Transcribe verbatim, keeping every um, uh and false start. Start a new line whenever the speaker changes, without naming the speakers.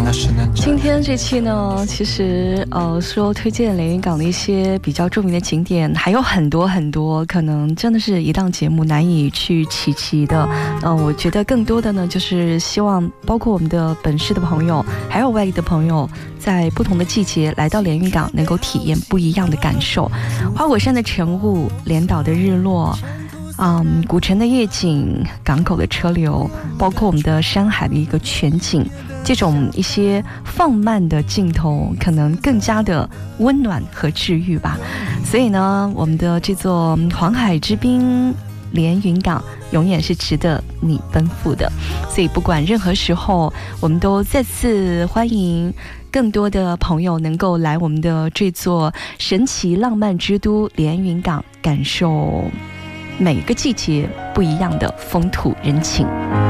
今天这期呢，其实呃说推荐连云港的一些比较著名的景点还有很多很多，可能真的是一档节目难以去齐齐的。呃，我觉得更多的呢，就是希望包括我们的本市的朋友，还有外地的朋友，在不同的季节来到连云港，能够体验不一样的感受。花果山的晨雾，连岛的日落。嗯，古城的夜景，港口的车流，包括我们的山海的一个全景，这种一些放慢的镜头，可能更加的温暖和治愈吧。所以呢，我们的这座黄海之滨连云港，永远是值得你奔赴的。所以不管任何时候，我们都再次欢迎更多的朋友能够来我们的这座神奇浪漫之都连云港，感受每个季节不一样的风土人情。